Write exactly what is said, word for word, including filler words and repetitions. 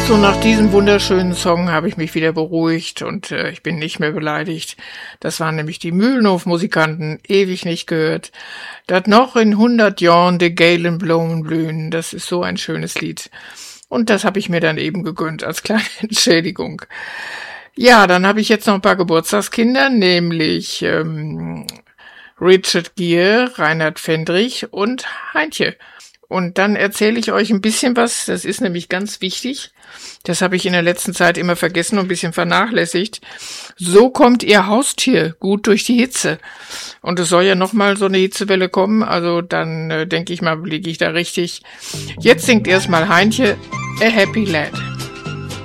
So, nach diesem wunderschönen Song habe ich mich wieder beruhigt und äh, ich bin nicht mehr beleidigt. Das waren nämlich die Mühlenhof-Musikanten, ewig nicht gehört. Dat noch in hundert Jahren de geilen Blumen blühen, das ist so ein schönes Lied. Und das habe ich mir dann eben gegönnt als kleine Entschädigung. Ja, dann habe ich jetzt noch ein paar Geburtstagskinder, nämlich ähm, Richard Gere, Reinhard Fendrich und Heintje. Und dann erzähle ich euch ein bisschen was, das ist nämlich ganz wichtig. Das habe ich in der letzten Zeit immer vergessen und ein bisschen vernachlässigt. So kommt ihr Haustier gut durch die Hitze. Und es soll ja nochmal so eine Hitzewelle kommen, also dann äh, denke ich mal, liege ich da richtig. Jetzt singt erstmal Heintje, A Happy Lad.